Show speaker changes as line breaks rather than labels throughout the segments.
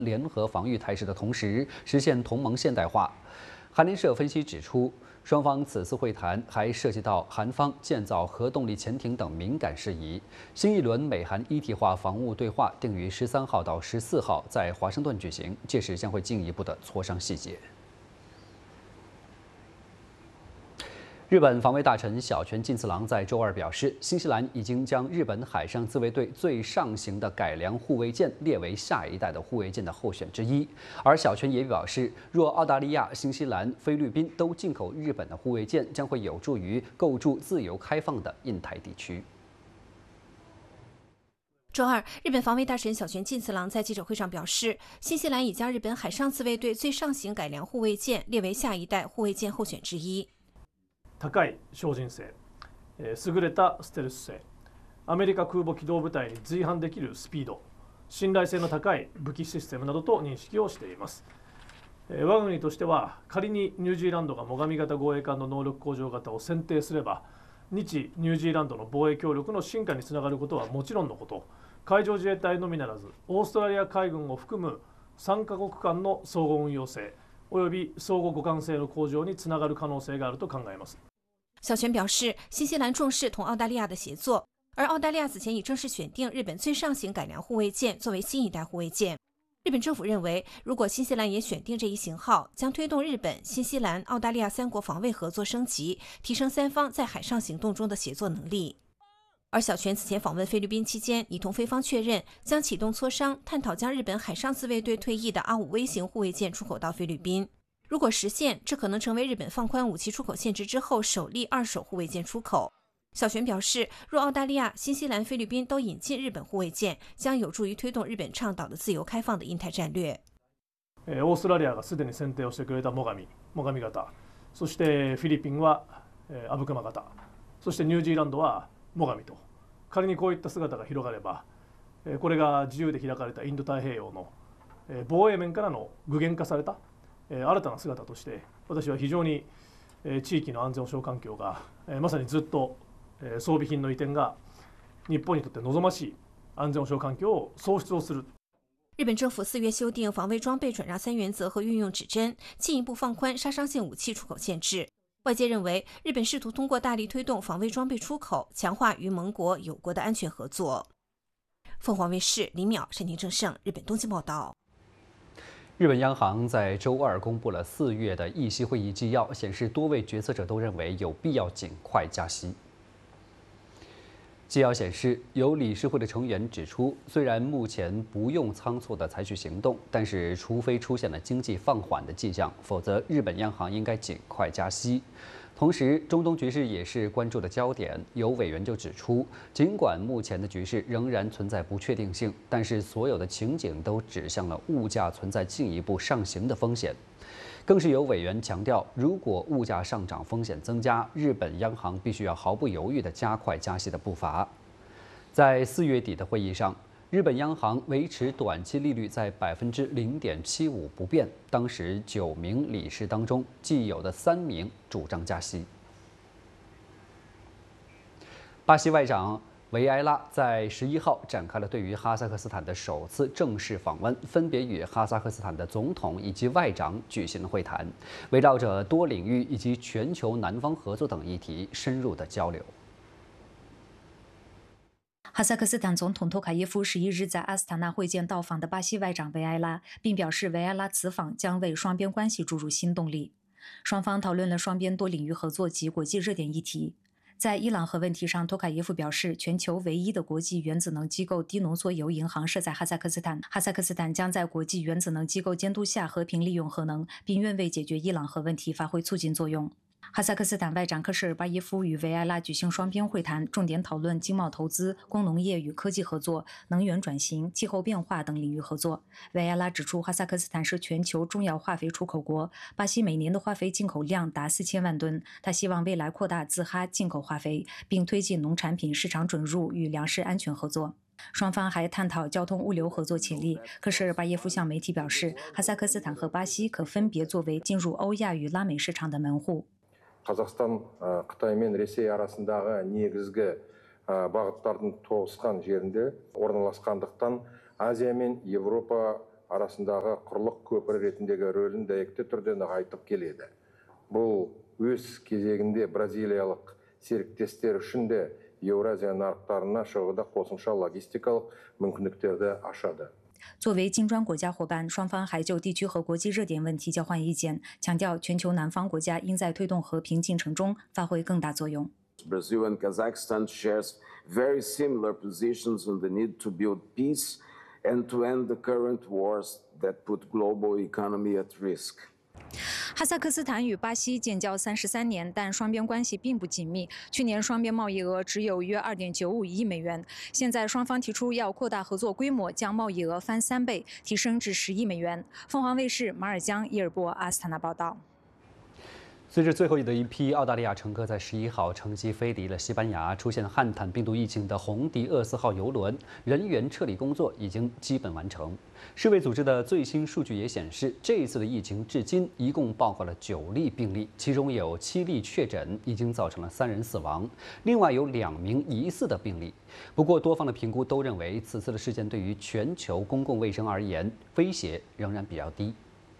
联合防御态势的同时，实现同盟现代化。韩联社分析指出，双方此次会谈还涉及到韩方建造核动力潜艇等敏感事宜。新一轮美韩一体化防务对话定于13号到14号在华盛顿举行，届时将会进一步的磋商细节。日本防卫大臣小泉进次郎在周二表示，新西兰已经将日本海上自卫队最上型的改良护卫舰列为下一代的护卫舰的候选之一。而小泉也表示，若澳大利亚、新西兰、菲律宾都进口日本的护卫舰，将会有助于构筑自由开放的印太地区。
周二，日本防卫大臣小泉进次郎在记者会上表示，新西兰已将日本海上自卫队最上型改良护卫舰列为下一代护卫舰候选之一。
高い精進性、優れたステルス性、アメリカ空母機動部隊に随伴できるスピード、信頼性の高い武器システムなどと認識をしています。我が国としては、仮にニュージーランドが最上型護衛艦の能力向上型を選定すれば、日ニュージーランドの防衛協力の進化につながることはもちろんのこと、海上自衛隊のみならず、オーストラリア海軍を含む3カ国間の相互運用性および相互互換性の向上につながる可能性があると考えます。
小泉表示，新西兰重视同澳大利亚的协作，而澳大利亚此前已正式选定日本最上型改良护卫舰作为新一代护卫舰。日本政府认为，如果新西兰也选定这一型号，将推动日本、新西兰、澳大利亚3国防卫合作升级，提升3方在海上行动中的协作能力。而小泉此前访问菲律宾期间，已同菲方确认将启动磋商，探讨将日本海上自卫队退役的阿5微型护卫舰出口到菲律宾。如果实现，这可能成为日本放宽武器出口限制之后首例二手护卫舰出口。小泉表示，若澳大利亚、新西兰、菲律宾都引进日本护卫舰，将有助于推动日本倡导的自由开放的印太战略。
オーストラリアがすでに選定をしてくれた最上型、そしてフィリピンは阿武隈型、そしてニュージーランドは最上と、仮にこういった姿が広がれば、これが自由で開かれたインド太平洋の防衛面からの具現化された新たな姿として、私は非常に地域の安全保障環境がまさにずっと装備品の移転が日本にとって望ましい安全保障環境を創出をする。
日本政府4月修订防卫装备转让3原则和运用指针，进一步放宽杀伤性武器出口限制。外界认为，日本试图通过大力推动防卫装备出口，强化与盟国、友国的安全合作。凤凰卫视李淼、山田正盛，日本东京报道。
日本央行在周二公布了4月的议息会议纪要，显示多位决策者都认为有必要尽快加息。纪要显示，有理事会的成员指出，虽然目前不用仓促地采取行动，但是除非出现了经济放缓的迹象，否则日本央行应该尽快加息。同时，中东局势也是关注的焦点。有委员就指出，尽管目前的局势仍然存在不确定性，但是所有的情景都指向了物价存在进一步上行的风险。更是有委员强调，如果物价上涨风险增加，日本央行必须要毫不犹豫地加快加息的步伐。在4月底的会议上，日本央行维持短期利率在0.75%不变。当时9名理事当中，既有的3名主张加息。巴西外长维埃拉在11号展开了对于哈萨克斯坦的首次正式访问，分别与哈萨克斯坦的总统以及外长举行了会谈，围绕着多领域以及全球南方合作等议题深入的交流。
哈萨克斯坦总统托卡耶夫11日在阿斯塔纳会见到访的巴西外长维埃拉，并表示维埃拉此访将为双边关系注入新动力。双方讨论了双边多领域合作及国际热点议题。在伊朗核问题上，托卡耶夫表示，全球唯一的国际原子能机构低浓缩铀银行设在哈萨克斯坦，哈萨克斯坦将在国际原子能机构监督下和平利用核能，并愿为解决伊朗核问题发挥促进作用。哈萨克斯坦外长科什尔巴耶夫与维埃拉举行双边会谈，重点讨论经贸投资、工农业与科技合作、能源转型、气候变化等领域合作。维埃拉指出，哈萨克斯坦是全球重要化肥出口国，巴西每年的化肥进口量达4000万吨。他希望未来扩大自哈进口化肥，并推进农产品市场准入与粮食安全合作。双方还探讨交通物流合作潜力。科什尔巴耶夫向媒体表示，哈萨克斯坦和巴西可分别作为进入欧亚与拉美市场的门户。
қазақстан Қытай мен Ресей арасындағы негізгі бағыттардың тоғысқан жерінде орналасқандықтан Азия мен Европа арасындағы құрлық көпірі ретіндегі рөлін дәйекті түрде нығайтып келеді. Бұл өз кезегінде бразилиялық серіктестер үшін де Еуразия нарықтарына шығуда қосымша логистикалық мүмкіндіктерді ашады.
作为金砖国家伙伴，双方还就地区和国际热点问题交换意见，强调全球南方国家应在推动和平进程中发挥更大作用。
Brazil and Kazakhstan shares very similar positions on the need to build peace and to end the current wars that put global economy at risk.
哈萨克斯坦与巴西建交33年，但双边关系并不紧密。去年双边贸易额只有约2.95亿美元。现在双方提出要扩大合作规模，将贸易额翻3倍，提升至10亿美元。凤凰卫视马尔江、伊尔波阿斯塔纳报道。
随着最后的一批澳大利亚乘客在11号乘机飞离了西班牙，出现汉坦病毒疫情的红迪厄斯号邮轮人员撤离工作已经基本完成。世卫组织的最新数据也显示，这一次的疫情至今一共报告了9例病例，其中有7例确诊，已经造成了3人死亡，另外有2名疑似的病例。不过，多方的评估都认为，此次的事件对于全球公共卫生而言，威胁仍然比较低。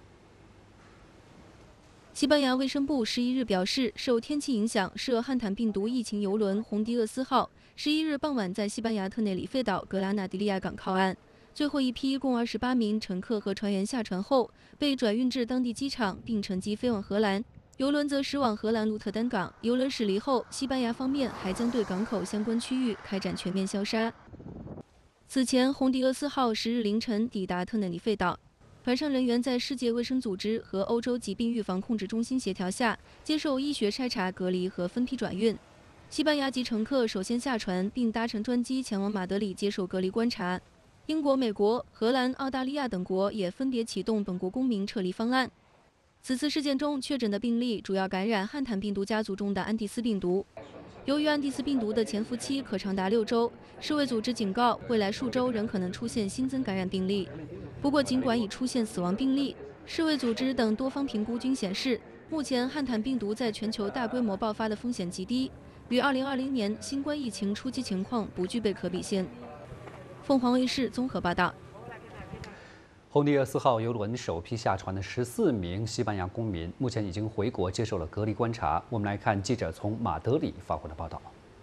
西班牙卫生部11日表示，受天气影响，涉汉坦病毒疫情邮轮红迪厄斯号11日傍晚在西班牙特内里费岛格拉纳迪利亚港靠岸。最后一批共28名乘客和船员下船后，被转运至当地机场，并乘机飞往荷兰。邮轮则驶往荷兰鹿特丹港。邮轮驶离后，西班牙方面还将对港口相关区域开展全面消杀。此前，红迪厄斯号10日凌晨抵达特内里费岛。 船上人员在世界卫生组织和欧洲疾病预防控制中心协调下，接受医学筛查、隔离和分批转运。西班牙籍乘客首先下船，并搭乘专机前往马德里接受隔离观察。英国、美国、荷兰、澳大利亚等国也分别启动本国公民撤离方案。此次事件中确诊的病例主要感染汉坦病毒家族中的安第斯病毒。 由于安第斯病毒的潜伏期可长达6周，世卫组织警告，未来数周仍可能出现新增感染病例。不过，尽管已出现死亡病例，世卫组织等多方评估均显示，目前汉坦病毒在全球大规模爆发的风险极低，与2020年新冠疫情初期情况不具备可比性。凤凰卫视综合报道。
红迪厄斯号邮轮首批下船的14名西班牙公民，目前已经回国接受了隔离观察。我们来看记者从马德里发回的报道。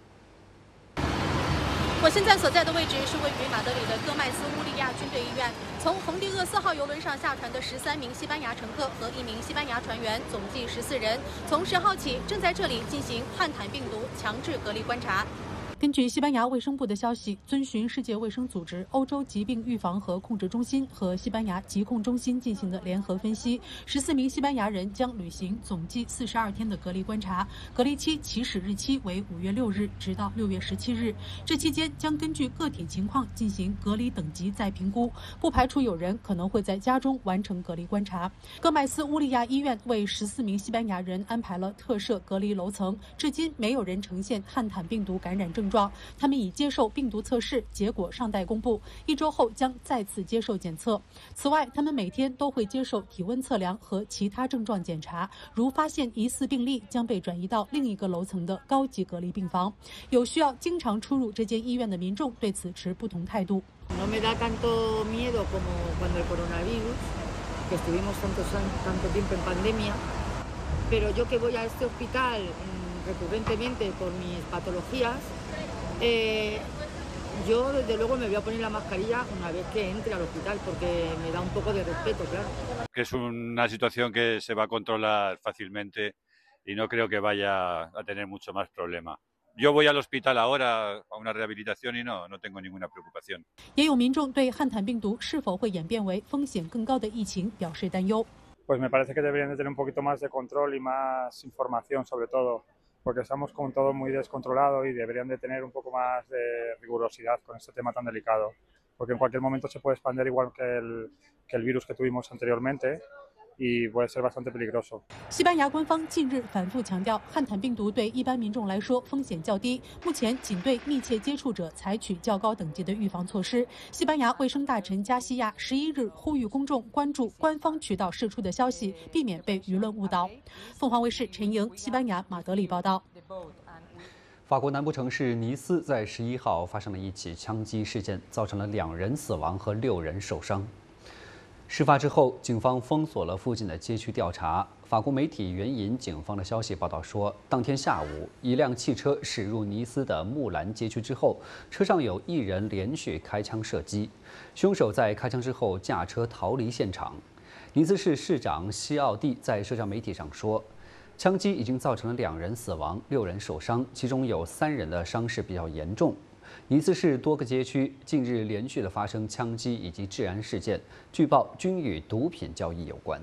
我现在所在的位置是位于马德里的戈麦斯乌利亚军队医院。从红迪厄斯号邮轮上下船的13名西班牙乘客和1名西班牙船员，总计14人，从10号起正在这里进行汉坦病毒强制隔离观察。
根据西班牙卫生部的消息，遵循世界卫生组织、欧洲疾病预防和控制中心和西班牙疾控中心进行的联合分析，14名西班牙人将履行总计42天的隔离观察，隔离期起始日期为5月6日，直到6月17日。这期间将根据个体情况进行隔离等级再评估，不排除有人可能会在家中完成隔离观察。戈麦斯乌利亚医院为14名西班牙人安排了特设隔离楼层，至今没有人呈现汉坦病毒感染症状。 他们已接受病毒测试，结果尚待公布，1周后将再次接受检测。此外，他们每天都会接受体温测量和其他症状检查，如发现疑似病例，将被转移到另一个楼层的高级隔离病房。有需要经常出入这间医院的民众对此持不同态度。
No me da tanto miedo como cuando el coronavirus, que estuvimos tanto tiempo en pandemia, pero yo que voy a este hospital recurrentemente por mis patologías. Yo desde luego me voy a poner la mascarilla una vez que entre al hospital porque me da un poco de respeto, claro.
Que es una situación que se va a controlar fácilmente y no creo que vaya a tener mucho más problema. Yo voy al hospital ahora a una rehabilitación y no tengo ninguna preocupación.
也有民众对汉坦病毒是否会演变为风险更高的疫情表示担忧。
Pues me parece que deberían de tener un poquito más de control y más información sobre todo. Porque estamos con todo muy descontrolado y deberían de tener un poco más de rigurosidad con este tema tan delicado. Porque en cualquier momento se puede expandir igual que el virus que tuvimos anteriormente y puede ser bastante peligroso.
西班牙官方近日反复强调，汉坦病毒对一般民众来说风险较低，目前仅对密切接触者采取较高等级的预防措施。西班牙卫生大臣加西亚11日呼吁公众关注官方渠道释出的消息，避免被舆论误导。凤凰卫视陈莹，西班牙马德里报道。
法国南部城市尼斯在11号发生了一起枪击事件，造成了2人死亡和6人受伤。 事发之后，警方封锁了附近的街区调查。法国媒体援引警方的消息报道说，当天下午，一辆汽车驶入尼斯的木兰街区之后，车上有1人连续开枪射击，凶手在开枪之后驾车逃离现场。尼斯市市长西奥蒂在社交媒体上说，枪击已经造成了2人死亡、6人受伤，其中有3人的伤势比较严重。尼斯市多个街区近日连续的发生枪击以及治安事件，据报均与毒品交易有关。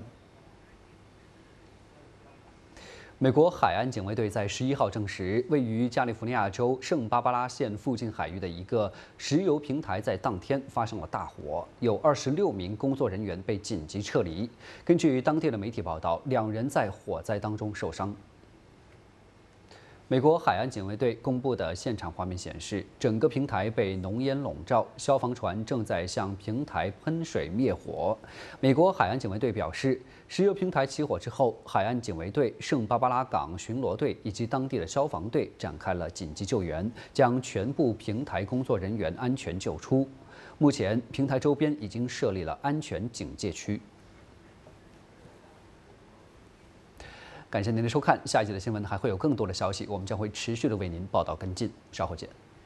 美国海岸警卫队在11号证实，位于加利福尼亚州圣巴巴拉县附近海域的一个石油平台在当天发生了大火，有26名工作人员被紧急撤离。根据当地的媒体报道，2人在火灾当中受伤。美国海岸警卫队公布的现场画面显示，整个平台被浓烟笼罩，消防船正在向平台喷水灭火。美国海岸警卫队表示，石油平台起火之后，海岸警卫队、圣巴巴拉港巡逻队以及当地的消防队展开了紧急救援，将全部平台工作人员安全救出。目前，平台周边已经设立了安全警戒区。感谢您的收看，下一集的新闻还会有更多的消息，我们将会持续的为您报道跟进。稍后见。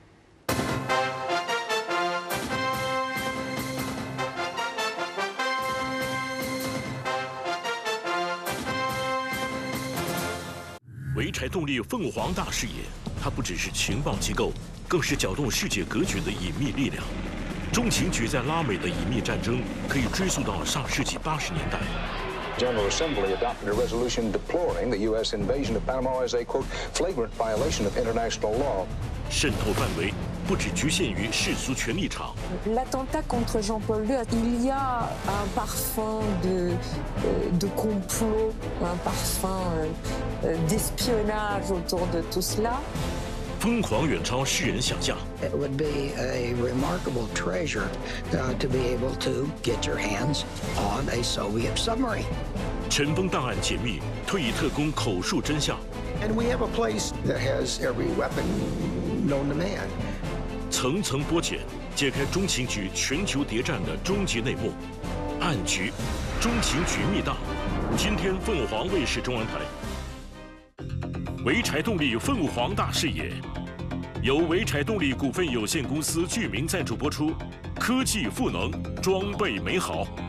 潍柴动力凤凰大视野，它不只是情报机构，更是搅动世界格局的隐秘力量。中情局在拉美的隐秘战争可以追溯到上世纪80年代。
General Assembly adopted a resolution deploring the U.S. invasion of Panama as a, quote, flagrant violation of international law.
渗透范围不只局限于世俗权力场。
L'attentat contre Jean-Paul Lure, il y a un parfum de complot, un parfum d'espionnage autour de tout cela.
疯狂远超世人想象。
It would be a remarkable treasure to be able to get your hands on a Soviet submarine.
尘封档案解密，退役特工口述真相。
And we have a place that has every weapon known to man.
层层剥茧，揭开中情局全球谍战的终极内幕。暗局，中情局密档。今天凤凰卫视中文台。潍柴动力凤凰大视野，由潍柴动力股份有限公司具名赞助播出。科技赋能，装备美好。